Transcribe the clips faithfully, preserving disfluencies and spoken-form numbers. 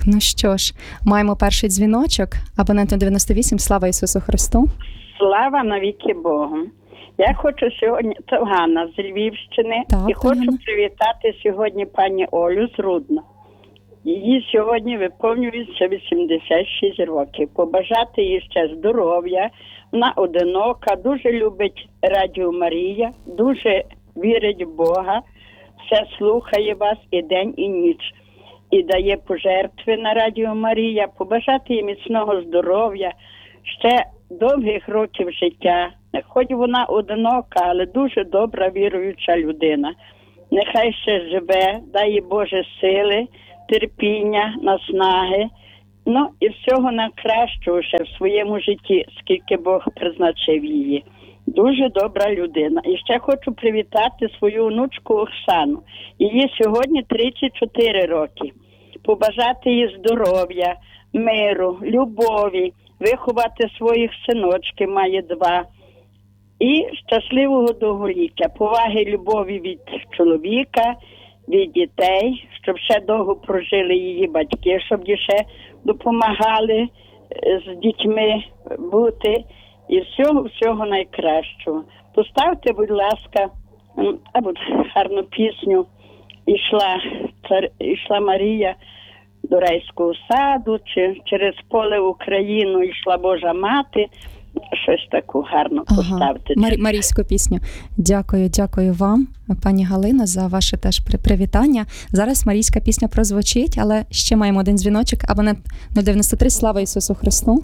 ну що ж, маємо перший дзвіночок. Абонент дев'яносто вісім. Слава Ісусу Христу. Слава навіки Богу. Я хочу сьогодні, це Ганна з Львівщини, Так, і хочу Ганна. привітати сьогодні пані Олю з Рудна. Їй сьогодні виповнюється вісімдесят шість років. Побажати їй ще здоров'я, вона одинока, дуже любить Радіо Марія, дуже вірить в Бога, все слухає вас і день, і ніч. І дає пожертви на Радіо Марія, побажати їй міцного здоров'я, ще довгих років життя. Хоч вона одинока, але дуже добра, віруюча людина. Нехай ще живе, дай їй Боже сили, терпіння, наснаги, ну і всього найкращого ще в своєму житті, скільки Бог призначив її. Дуже добра людина. І ще хочу привітати свою онучку Оксану. Їй сьогодні тридцять чотири роки. Побажати їй здоров'я, миру, любові, виховати своїх синочків, має два. І щасливого довголіття, поваги, любові від чоловіка, від дітей, щоб ще довго прожили її батьки, щоб їй ще допомагали з дітьми бути. І всього-всього найкращого. Поставте, будь ласка, або гарну пісню «Ішла, цар... Ішла Марія до райського саду», чи «Через поле Україну йшла Божа мати». Щось таку гарну Ага. поставте. Мар- Марійську пісню. Дякую, дякую вам, пані Галина, за ваше теж при- привітання. Зараз марійська пісня прозвучить, але ще маємо один дзвіночок. Абонент нуль дев'яносто три. Слава Ісусу Христу.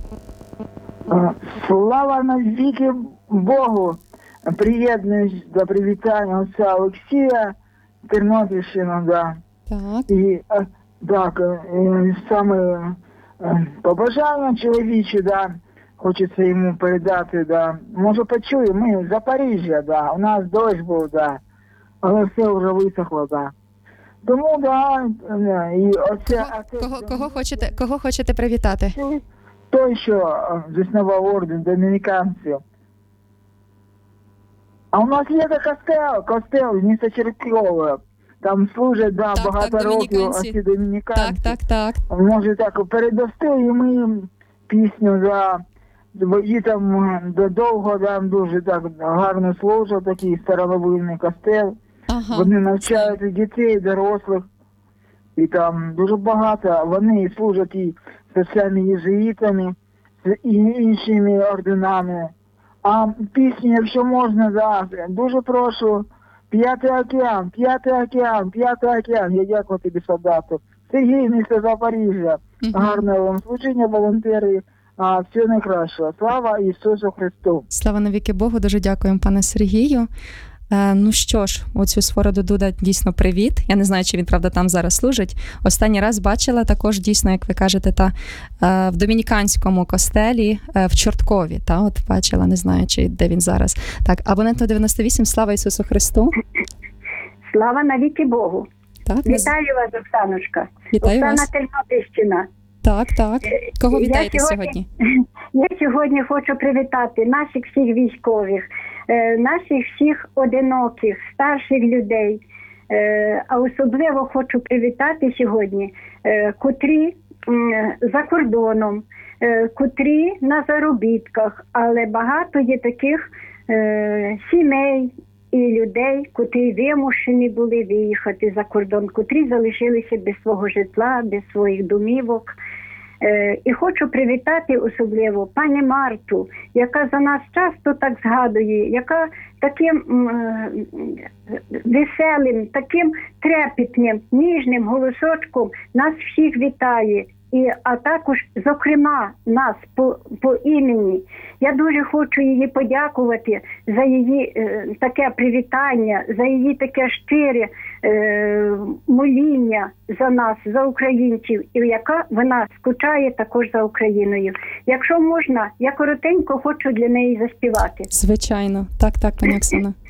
Слава навіки Богу. Приєднуюсь до привітання отця Олексія, Тернопільщина, да. Так. І е, так, е, саме е, побажання чоловічі, да, хочеться йому передати, да. Може почує, ми з Запоріжжя, да, у нас дощ був, да, але все вже висохло, да. Тому, да, е, і оце... Кого, кого, кого, хочете, кого хочете привітати? Той, що е, заснував орден домініканців. А у нас є костел, костел, місто Черківе. Там служать, да, Так, багато так, років домініканці. оці домініканці. Так, так, так. Може так, передасти йому їм пісню, да, бо і там е, довго, там дуже так гарно служать, такий старовинний костел. Ага. Вони навчають і дітей, і дорослих. І там дуже багато. Вони служать і соціальними єзуїтами, і іншими орденами. А пісні, якщо можна, да, дуже прошу. П'ятий океан, п'ятий океан, п'ятий океан. Я дякую тобі, солдату. Сергій, місто Запоріжжя. Мгм. Гарного вам служіння, волонтери. А, все найкраще. Слава Ісусу Христу. Слава навіки Богу, дуже дякуємо, пане Сергію. Е, ну що ж, оцю Свороду Дуда дійсно привіт. Я не знаю, чи він, правда, там зараз служить. Останній раз бачила також, дійсно, як ви кажете, та е, в домініканському костелі е, в Чорткові. Та, от бачила, не знаю, чи де він зараз. Так, абонент дев'яносто вісім. Слава Ісусу Христу. Слава навіки Богу. Так, ми з- Вітаю вас, Оксанушка. Вітаю Оксана вас. Тернопільщина. Так, так. Кого Я вітаєте сьогодні? Я сьогодні хочу привітати наших всіх військових, е, наших всіх одиноких, старших людей. Е, А особливо хочу привітати сьогодні, е, котрі м, за кордоном, е, котрі на заробітках, але багато є таких е, сімей і людей, котрі вимушені були виїхати за кордон, котрі залишилися без свого житла, без своїх домівок. Е, І хочу привітати особливо пані Марту, яка за нас часто так згадує, яка таким м, е, веселим, таким трепетним, ніжним голосочком нас всіх вітає. І, а також, зокрема, нас по, по імені. Я дуже хочу її подякувати за її е, таке привітання, за її таке щире е, моління за нас, за українців, і яка вона скучає також за Україною. Якщо можна, я коротенько хочу для неї заспівати. Звичайно. Так, так, пані Оксана.